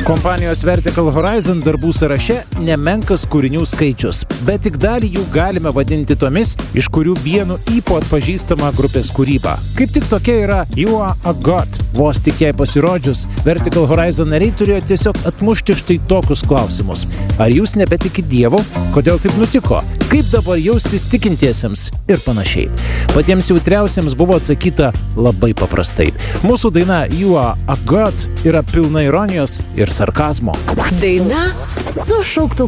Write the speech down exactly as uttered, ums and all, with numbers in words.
Kompanijos Vertical Horizon darbų sąraše nemenkas kūrinių skaičius, bet tik dalį jų galime vadinti tomis, iš kurių vienu ypu atpažįstama grupės kūryba. Kaip tik tokia yra You Are a God. Vos tik jai pasirodžius, Vertical Horizon nariai turėjo tiesiog atmušti štai tokius klausimus. Ar jūs nebetikit Dievu? Kodėl taip nutiko? Kaip dabar jaustis tikintiesiems? Ir panašiai. Patiems jautriausiems buvo atsakyta labai paprastai. Mūsų daina You Are a God yra pilna ironijos ir sarkazmo. Daina su šauktuku.